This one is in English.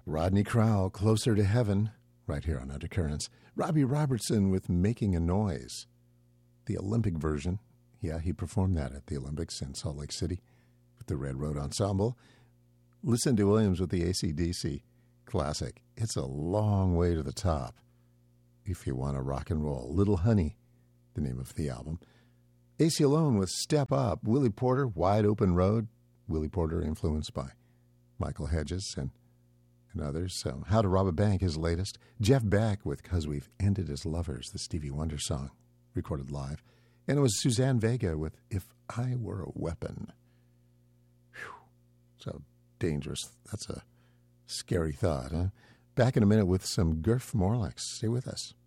Rodney Crowell, Closer to Heaven, right here on Undercurrents. Robbie Robertson with Making a Noise. The Olympic version. Yeah, he performed that at the Olympics in Salt Lake City with the Red Road Ensemble. Listen to Williams with the AC/DC classic. It's a long way to the top if you want to rock and roll. Little Honey, the name of the album. AC Alone with Step Up. Willie Porter, Wide Open Road. Willie Porter influenced by Michael Hedges and others. How to Rob a Bank, his latest. Jeff Beck with 'Cause We've Ended as Lovers, the Stevie Wonder song, recorded live. And it was Suzanne Vega with If I Were a Weapon. Whew. So dangerous. That's a scary thought, huh? Back in a minute with some Gurf Morlex. Stay with us.